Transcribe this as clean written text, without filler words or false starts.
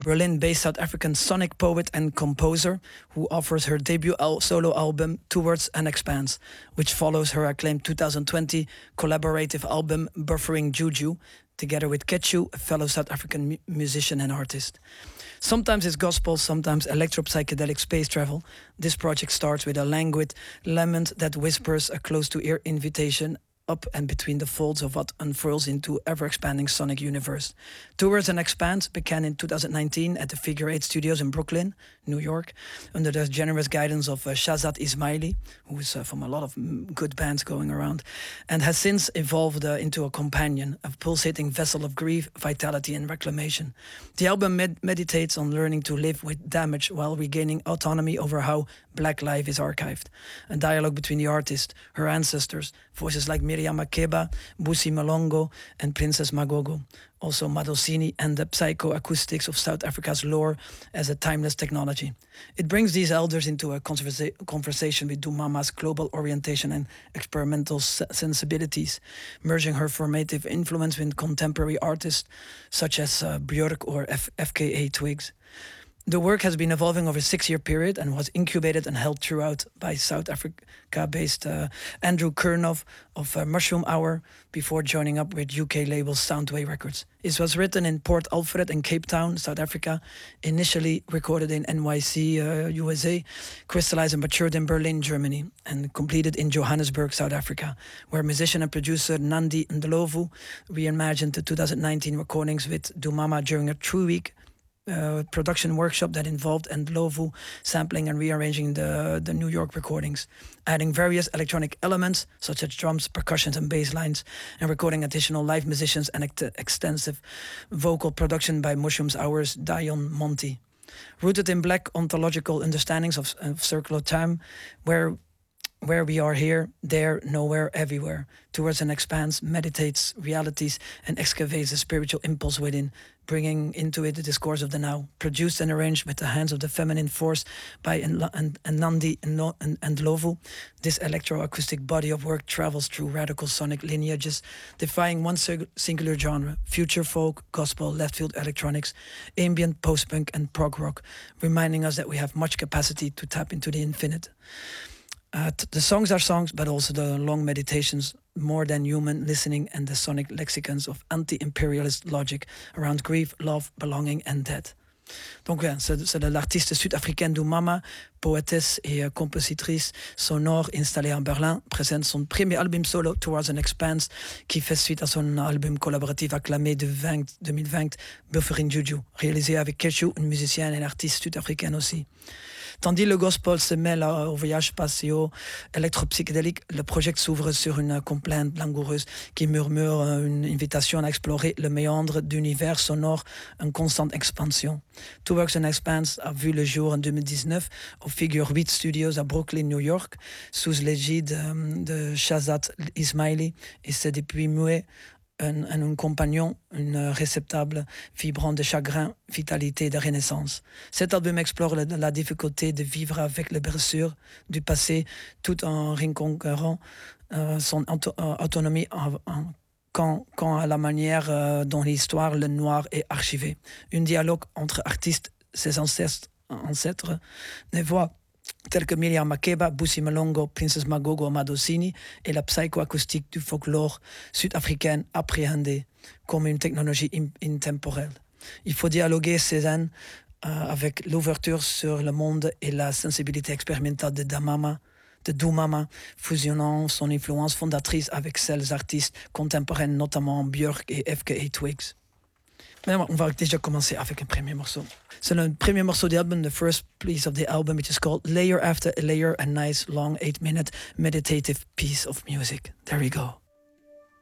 Berlin-based South African sonic poet and composer who offers her debut solo album Towards and Expanse, which follows her acclaimed 2020 collaborative album Buffering Juju, together with Ketchu, a fellow South African musician and artist. Sometimes it's gospel, sometimes electro-psychedelic space travel. This project starts with a languid lament that whispers a close-to-ear invitation up and between the folds of what unfurls into ever-expanding sonic universe. Towards and Expanse began in 2019 at the Figure 8 Studios in Brooklyn, New York, under the generous guidance of Shazad Ismaili, who is from a lot of good bands going around, and has since evolved into a companion, a pulsating vessel of grief, vitality, and reclamation. The album meditates on learning to live with damage while regaining autonomy over how Black life is archived. A dialogue between the artist, her ancestors, voices like Miriam Makeba, Busi Malongo, and Princess Magogo. Also Madosini and the psychoacoustics of South Africa's lore as a timeless technology. It brings these elders into a conversation with Dumama's global orientation and experimental sensibilities, merging her formative influence with contemporary artists such as Björk or FKA Twigs. The work has been evolving over a 6-year period and was incubated and held throughout by South Africa-based Andrew Kernov of Mushroom Hour before joining up with UK label Soundway Records. It was written in Port Alfred and Cape Town, South Africa, initially recorded in NYC, USA, crystallized and matured in Berlin, Germany, and completed in Johannesburg, South Africa, where musician and producer Nandi Ndlovu reimagined the 2019 recordings with Dumama during a 3-week production workshop that involved Ndlovu sampling and rearranging the New York recordings, adding various electronic elements such as drums, percussions, and bass lines, and recording additional live musicians and extensive vocal production by Mushrooms Hour's Dion Monti. Rooted in black ontological understandings of circular time, where we are here, there, nowhere, everywhere, Towards an Expanse meditates realities and excavates the spiritual impulse within, bringing into it the discourse of the now. Produced and arranged with the hands of the feminine force by Nandi Ndlovu, this electroacoustic body of work travels through radical sonic lineages, defying one singular genre: future folk, gospel, left-field electronics, ambient, post-punk, and prog rock, reminding us that we have much capacity to tap into the infinite. The songs are songs, but also the long meditations, more than human listening, and the sonic lexicons of anti-imperialist logic around grief, love, belonging, and death. Donc c'est de l'artiste sud-africaine Dumama, poétesse et compositrice sonore installée à Berlin, présente son premier album solo Towards an Expanse, qui fait suite à son album collaboratif acclamé de 2020, Buffering Juju, réalisé avec Ketchu, une musicienne et artiste sud-africaine aussi. Tandis le gospel se mêle au voyage spatiaux électro-psychédélique, le projet s'ouvre sur une complainte langoureuse qui murmure une invitation à explorer le méandre d'univers sonore en constante expansion. Towards an Expanse a vu le jour en 2019 au Figure 8 Studios à Brooklyn, New York, sous l'égide de Shazad Ismaili, et c'est depuis muet un compagnon, une réceptable vibrant de chagrin, vitalité et de renaissance. Cet album explore la difficulté de vivre avec les blessures du passé tout en reconquérant son autonomie quand à la manière dont l'histoire, le noir, est archivée. Un dialogue entre artistes, ses ancêtres, des voix tels que Miriam Makeba, Busi Malongo, Princess Magogo, Madosini, et la psychoacoustique du folklore sud-africain appréhendée comme une technologie intemporelle. Il faut dialoguer Cézanne avec l'ouverture sur le monde et la sensibilité expérimentale de Dumama, fusionnant son influence fondatrice avec celles artistes contemporaines, notamment Björk et FKA Twigs. Mais on va déjà commencer avec un premier morceau. C'est le premier morceau de l'album, the first piece of the album, which is called Layer After a Layer, a nice long 8-minute meditative piece of music. There we go.